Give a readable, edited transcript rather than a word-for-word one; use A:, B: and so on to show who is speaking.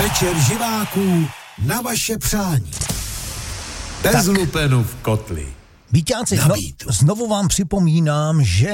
A: Večer živáků na vaše přání.
B: Bez lupenu v kotli.
C: Víťáci, znovu vám připomínám, že